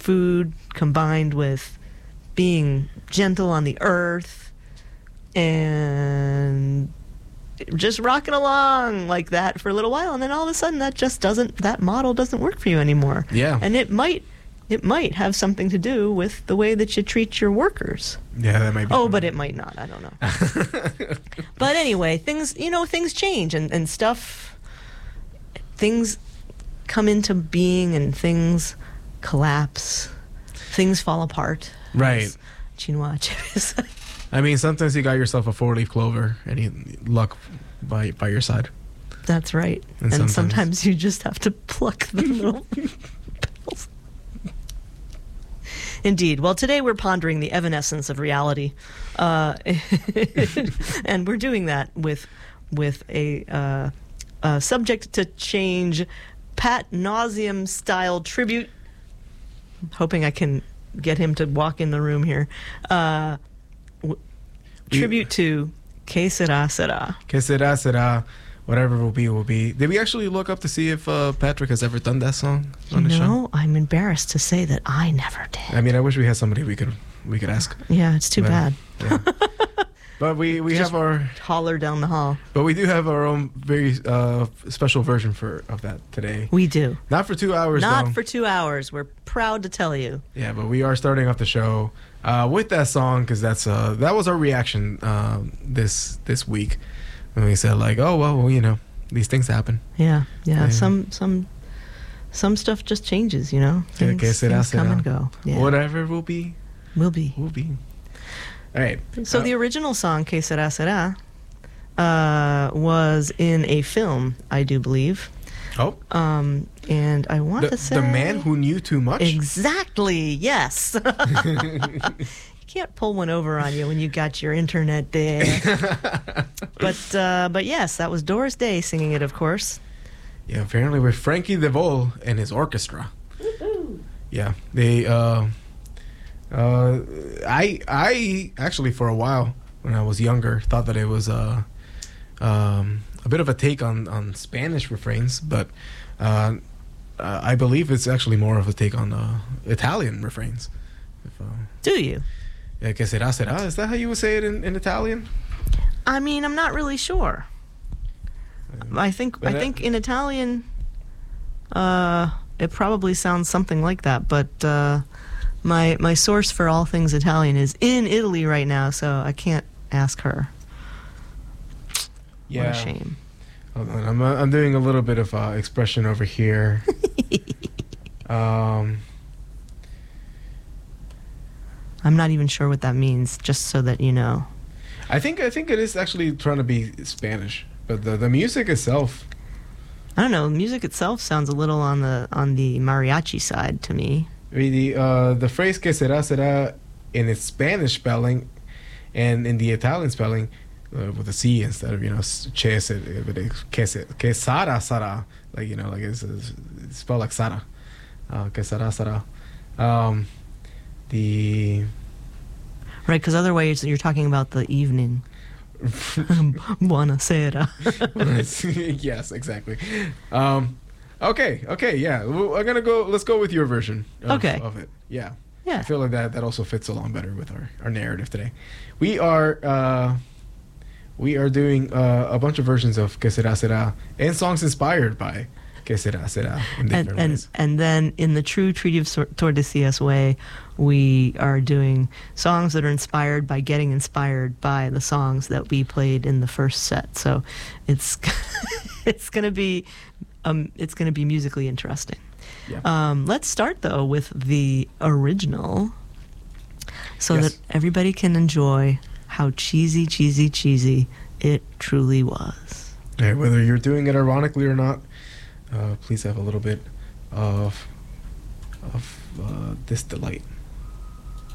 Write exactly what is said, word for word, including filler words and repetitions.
food combined with being gentle on the earth and just rocking along like that for a little while, and then all of a sudden that just doesn't that model doesn't work for you anymore. Yeah. And it might it might have something to do with the way that you treat your workers. Yeah, that might be. Oh, fun. but it might not. I don't know. But anyway, things, you know, things change and, and stuff, things come into being and things collapse, things fall apart. Right. Chinois Chevis. I mean, sometimes you got yourself a four-leaf clover and you luck by by your side. That's right. And And, sometimes- sometimes you just have to pluck the little petals. Indeed. Well, today we're pondering the evanescence of reality, uh, and we're doing that with with a, uh, a subject to change, Pat Nauseum style tribute. Hoping I can get him to walk in the room here. Uh, w- tribute to Que Sera Sera. Que sera, sera. Whatever will be, will be. Did we actually look up to see if uh, Patrick has ever done that song on the show? No, I'm embarrassed to say that I never did. I mean, I wish we had somebody we could we could ask. Yeah, it's too But, bad. Yeah. But we, we Just have our holler down the hall. but we do have our own very uh, special version for of that today. We do. Not for two hours. Not though. for two hours. We're proud to tell you. Yeah, but we are starting off the show uh, with that song because that's uh, that was our reaction uh, this this week when we said like, oh well, well, you know, these things happen. Yeah, yeah. Yeah. Some some some stuff just changes, you know. Yeah, Things, que sera, things come sera. and go. Yeah. Whatever will be, Will be. will be. All right. So Uh, the original song Que Sera Sera uh, was in a film, I do believe. oh, Um, and I want the, to say the man who knew too much. Exactly. Yes. You can't pull one over on you when you got your internet there. but uh, but yes, that was Doris Day singing it, of course. Yeah, apparently with Frankie DeVol and his orchestra. Yeah, they. Uh, uh, I I actually for a while when I was younger thought that it was uh, um, a bit of a take on, on Spanish refrains, but uh, uh, I believe it's actually more of a take on uh, Italian refrains. If, uh, Do you? yeah, que sera sera. Is that how you would say it in, in Italian? I mean, I'm not really sure. I think But I that- think in Italian, uh, it probably sounds something like that. But uh, my my source for all things Italian is in Italy right now, so I can't ask her. What a shame. Hold on, I'm uh, I'm doing a little bit of uh, expression over here. um, I'm not even sure what that means. Just so that you know. I think I think it is actually trying to be Spanish, but the the music itself. I don't know. Music itself sounds a little on the on the mariachi side to me. I mean, the uh, the phrase que sera sera in its Spanish spelling, and in the Italian spelling, uh, with a C instead of you know s- che se- que se- que sara sara, like you know like it's, it's spelled like Sara, uh, que sera sera. Um, the Right, because otherwise you're talking about the evening. Buonasera. yes, exactly. Um, okay, okay, yeah. Well, I'm gonna go. Let's go with your version. Of, Okay. Of it, yeah. Yeah. I feel like that that also fits along better with our, our narrative today. We are uh, we are doing uh, a bunch of versions of Que Sera Sera and songs inspired by Que Sera Sera in and different and, ways. and then in the true Treaty of Sor- Tordesillas way, we are doing songs that are inspired by getting inspired by the songs that we played in the first set. So it's it's gonna be um it's gonna be musically interesting. Yeah. Um, let's start though with the original, so Yes. that everybody can enjoy how cheesy, cheesy, cheesy it truly was. Okay, whether you're doing it ironically or not, uh, please have a little bit of of uh, this delight.